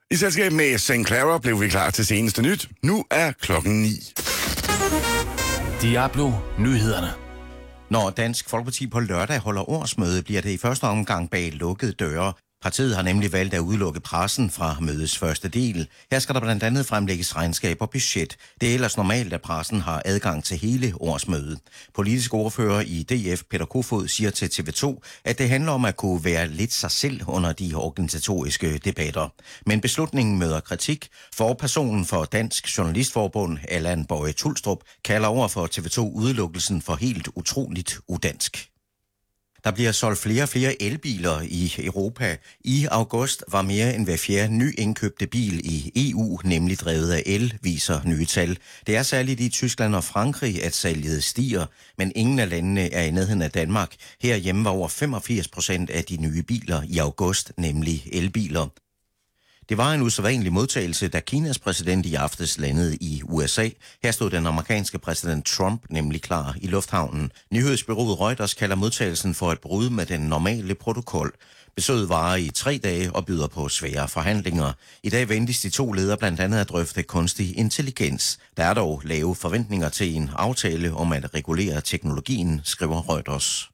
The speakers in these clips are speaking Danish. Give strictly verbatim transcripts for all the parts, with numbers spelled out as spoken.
I selskab med Saint Clara blev vi klar til seneste nyt. Nu er klokken ni. Diablo Nyhederne. Når Dansk Folkeparti på lørdag holder årsmøde, bliver det i første omgang bag lukkede døre. Partiet har nemlig valgt at udelukke pressen fra mødets første del. Her skal der blandt andet fremlægges regnskab og budget. Det er ellers normalt, at pressen har adgang til hele årsmødet. Politisk ordfører i D F, Peter Kofod, siger til T V to, at det handler om at kunne være lidt sig selv under de organisatoriske debatter. Men beslutningen møder kritik. Forpersonen for Dansk Journalistforbund, Allan Boje Tulstrup, kalder over for T V to udelukkelsen for helt utroligt udansk. Der bliver solgt flere og flere elbiler i Europa. I august var mere end hver fjerde nyindkøbte bil i E U nemlig drevet af el, viser nye tal. Det er særligt i Tyskland og Frankrig, at salget stiger, men ingen af landene er i nærheden af Danmark. Herhjemme var over femogfirs procent af de nye biler i august nemlig elbiler. Det var en usædvanlig modtagelse, da Kinas præsident i aftes landede i U S A. Her stod den amerikanske præsident Trump nemlig klar i lufthavnen. Nyhedsbureauet Reuters kalder modtagelsen for et brud med den normale protokol. Besøget varer i tre dage og byder på svære forhandlinger. I dag ventes de to ledere blandt andet at drøfte kunstig intelligens. Der er dog lave forventninger til en aftale om at regulere teknologien, skriver Reuters.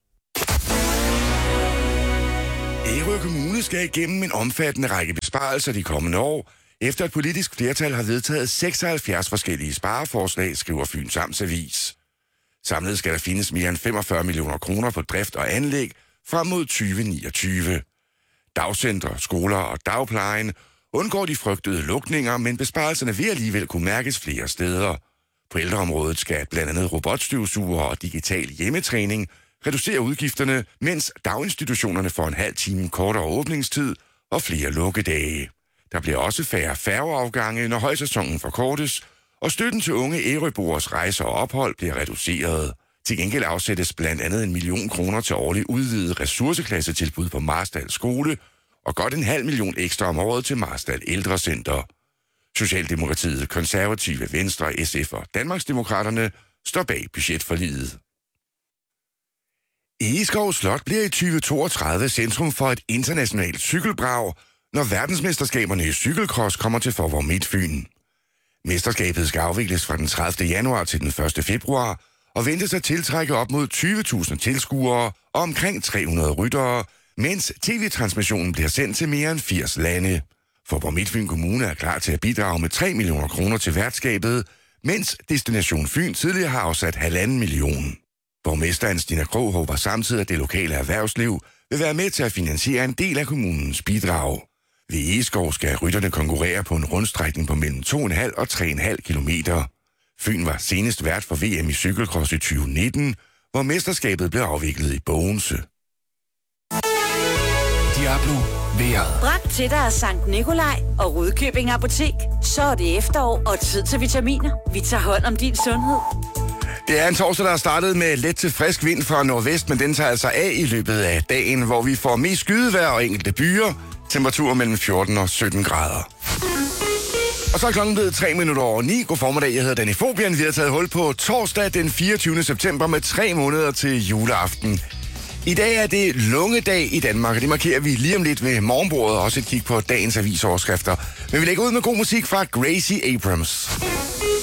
Ærø Kommune skal igennem en omfattende række besparelser de kommende år, efter et politisk flertal har vedtaget seksoghalvfjerds forskellige spareforslag, skriver Fyns Amtsavis. Samlet skal der findes mere end femogfyrre millioner kroner på drift og anlæg frem mod tyve niogtyve. Dagcentre, skoler og dagplejen undgår de frygtede lukninger, men besparelserne vil alligevel kunne mærkes flere steder. På ældreområdet skal blandt andet robotstøvsuger og digital hjemmetræning reducere udgifterne, mens daginstitutionerne får en halv time kortere åbningstid og flere lukkedage. Der bliver også færre færgeafgange, når højsæsonen forkortes, og støtten til unge ærøboers rejser og ophold bliver reduceret. Til gengæld afsættes blandt andet en million kroner til årligt udvidet ressourceklassetilbud på Marstal Skole, og godt en halv million ekstra om året til Marstal Ældrecenter. Socialdemokratiet, Konservative, Venstre, S F og Danmarksdemokraterne står bag budgetforliget. Egeskov Slot bliver i tyve toogtredive centrum for et internationalt cykelbrag, når verdensmesterskaberne i cykelcross kommer til Faaborg Midtfyn. Mesterskabet skal afvikles fra den tredivte januar til den første februar og ventes at tiltrække op mod tyve tusind tilskuere og omkring tre hundrede ryttere, mens tv-transmissionen bliver sendt til mere end firs lande. Faaborg Midtfyn Kommune er klar til at bidrage med tre millioner kroner til værtskabet, mens Destination Fyn tidligere har afsat halvanden million. Borgmesteren Stina Krog håber samtidig, at det lokale erhvervsliv vil være med til at finansiere en del af kommunens bidrag. Ved Egeskov skal rytterne konkurrere på en rundstrækning på mellem to komma fem og tre komma fem kilometer. Fyn var senest vært for V M i cykelcross i tyve nitten, hvor mesterskabet blev afviklet i Bogense. Diablo vejret. Bragt til dig af Sankt Nikolaj og Rudkøbing Apotek. Så er det efterår og tid til vitaminer. Vi tager hånd om din sundhed. Det er en torsdag, der er startet med let til frisk vind fra nordvest, men den tager altså af i løbet af dagen, hvor vi får mest skydevejr og enkelte byer. Temperaturer mellem fjorten og sytten grader. Og så er klokken blevet tre minutter over ni. God formiddag, jeg hedder Danny Fobian. Vi har taget hul på torsdag den fireogtyvende september med tre måneder til juleaften. I dag er det lungedag i Danmark, og det markerer vi lige om lidt ved morgenbordet og også et kig på dagens avisoverskrifter. Men vi lægger ud med god musik fra Gracie Abrams.